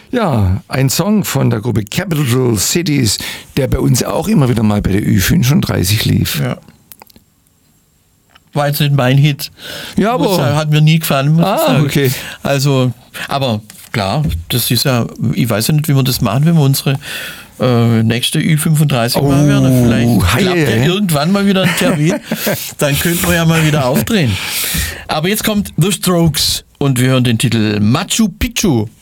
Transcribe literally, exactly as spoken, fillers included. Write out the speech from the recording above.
Ja, ein Song von der Gruppe Capital Cities, der bei uns auch immer wieder mal bei der Ü fünfunddreißig lief. Ja. War jetzt nicht mein Hit. Ja, aber... Muss, hat mir nie gefallen, muss ah, ich sagen. Okay. Also, aber klar, das ist ja, ich weiß ja nicht, wie wir das machen, wenn wir unsere äh, nächste Ü fünfunddreißig oh, machen werden. Vielleicht hei, klappt ja hei. irgendwann mal wieder ein Termin. Dann könnten wir ja mal wieder aufdrehen. Aber jetzt kommt The Strokes und wir hören den Titel Machu Picchu.